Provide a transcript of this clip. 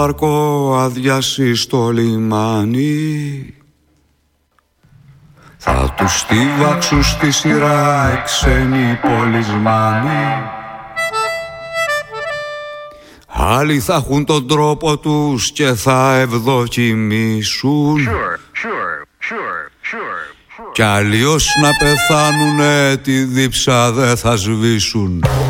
Πάρκο αδειάσει στο λιμάνι, θα τους στίβαξουν στη σειρά οι ξένοι πολισμάνοι. Άλλοι θα έχουν τον τρόπο τους και θα ευδοκιμήσουν, κι αλλιώς να πεθάνουνε τη δίψα δεν θα σβήσουν.